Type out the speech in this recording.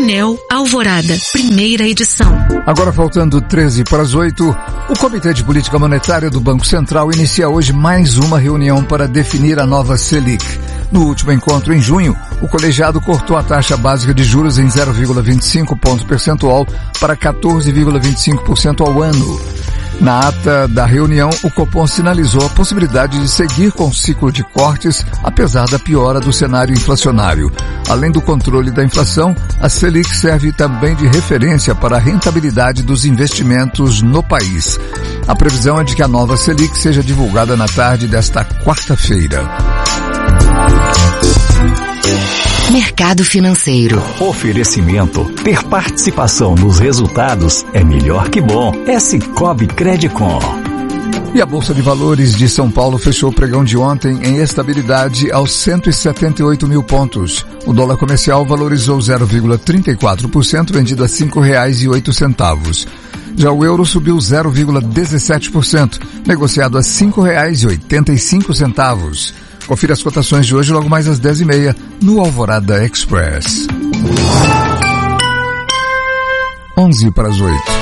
Enel Alvorada, primeira edição. Agora faltando 7:13, o Comitê de Política Monetária do Banco Central inicia hoje mais uma reunião para definir a nova Selic. No último encontro em junho, o colegiado cortou a taxa básica de juros em 0,25 ponto percentual para 14,25% ao ano. Na ata da reunião, o Copom sinalizou a possibilidade de seguir com o ciclo de cortes, apesar da piora do cenário inflacionário. Além do controle da inflação, a Selic serve também de referência para a rentabilidade dos investimentos no país. A previsão é de que a nova Selic seja divulgada na tarde desta quarta-feira. Mercado financeiro. Oferecimento. Ter participação nos resultados é melhor que bom. É Sicoob Credicom. E a Bolsa de Valores de São Paulo fechou o pregão de ontem em estabilidade aos 178 mil pontos. O dólar comercial valorizou 0,34%, vendido a R$ 5,08. Já o euro subiu 0,17%, negociado a R$ 5,85. Confira as cotações de hoje logo mais às 10h30 no Alvorada Express. 7:11.